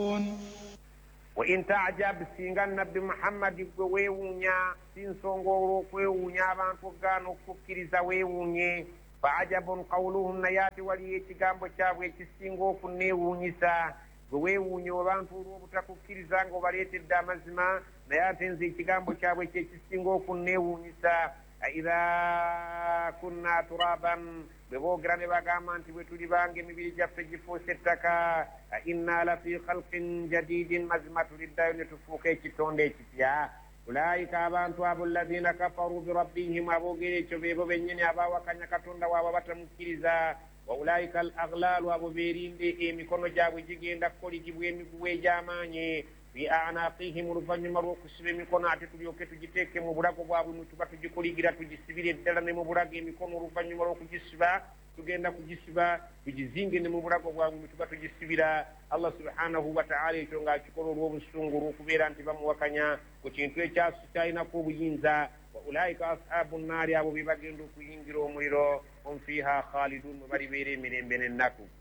وإن تعجب سينغا النبي محمد ويونيا سينسونغو ويونيا بانتو غانو كوكيريزا ويونيا فعجب قولهم نياتي وليتي غامبو تشابوي تسينغو كنيونيسا ويونيا وبانتو روبوتا كوكيريزا ngo barete damazima nayatenze ikigambo cyabwe cy'istingo kunewunyisa idha kunna turaban bebograne bagamba nti bwe tuli bange emibiri gyaffe gifuuse ettaka inna la fi khalqin jadidin mazima tuliddayo ne tufuuka ekitonde ekipya ulaika abantu abo alladhina kafaru birabbihim aboogera ekyo beebo bennyini abaawakanya katonda waabwe batamukkiriza wa ulaika al aghlalu abo beerinde emikono gyabwe gigenda kukoligibwa emiguwa egy'amaanyi fi anaqihim oluvannyuma lw'okusiba emikono ate tulyoke tugiteeke mu bulago bwabwe mwe tuba tugikuligira tugisibire ddala ne mu bulago emikono oluvannyuma lw'okugisiba tugenda kugisiba tugizinge ne mu bulago bwabwe mwe tuba tugisibira allah subhanahu wa ta'ala ekyo ng'akikola olw'obusungu olw'okubeera nti bamuwakanya ku kintu ekyalinako obuyinza wa ulaika ashabu nnaari abo be bagenda okuyingira omuliro hum fiha khalidun mwe balibeera emirembe n'ennaku